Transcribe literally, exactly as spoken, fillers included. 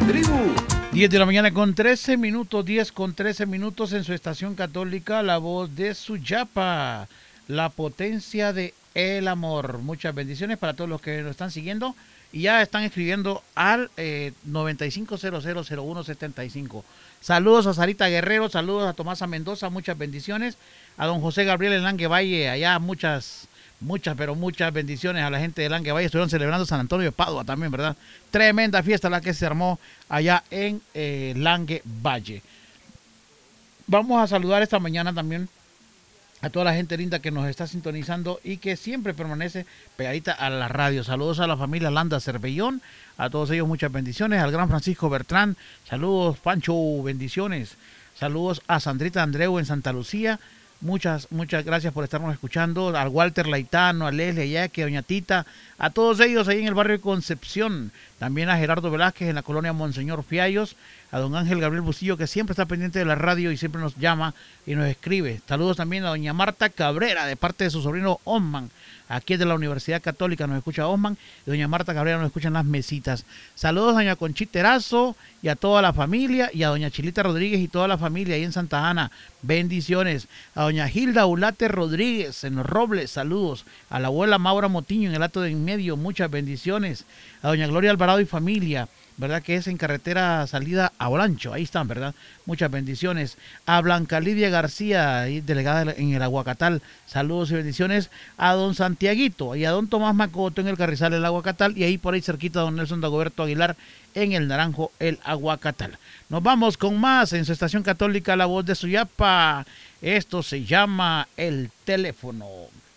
Tribu. diez de la mañana con trece minutos, diez con trece minutos en su estación católica, la voz de Suyapa, la potencia de el amor. Muchas bendiciones para todos los que nos están siguiendo y ya están escribiendo al eh, noventa y cinco cero cero cero uno setenta y cinco. Saludos a Sarita Guerrero, saludos a Tomasa Mendoza, muchas bendiciones. A don José Gabriel en Langue Valle, allá muchas, muchas, pero muchas bendiciones a la gente de Langue Valle. Estuvieron celebrando San Antonio de Padua también, ¿verdad? Tremenda fiesta la que se armó allá en eh, Langue Valle. Vamos a saludar esta mañana también a toda la gente linda que nos está sintonizando y que siempre permanece pegadita a la radio. Saludos a la familia Landa Cervellón, a todos ellos muchas bendiciones, al gran Francisco Bertrán, saludos Pancho, bendiciones, saludos a Sandrita Andreu en Santa Lucía, muchas, muchas gracias por estarnos escuchando, al Walter Laitano, a Leslie Ayaque, a Doña Tita, a todos ellos ahí en el barrio de Concepción, también a Gerardo Velázquez en la colonia Monseñor Fiallos, a don Ángel Gabriel Bustillo, que siempre está pendiente de la radio y siempre nos llama y nos escribe. Saludos también a doña Marta Cabrera, de parte de su sobrino Osman, aquí es de la Universidad Católica, nos escucha Osman, y doña Marta Cabrera nos escucha en las mesitas. Saludos a doña Conchita Erazo y a toda la familia, y a doña Chilita Rodríguez y toda la familia ahí en Santa Ana, bendiciones. A doña Hilda Ulate Rodríguez en Los Robles, saludos. A la abuela Maura Motiño en el Hato de en Medio, muchas bendiciones. A doña Gloria Alvarado y familia, ¿verdad? Que es en carretera salida a Olancho, ahí están, ¿verdad? Muchas bendiciones. A Blanca Lidia García, delegada en el Aguacatal, saludos y bendiciones. A don Santiaguito y a don Tomás Macoto en el Carrizal, el Aguacatal, y ahí por ahí cerquita a don Nelson Dagoberto Aguilar en el Naranjo, el Aguacatal. Nos vamos con más en su estación católica, la voz de Suyapa. Esto se llama El Teléfono.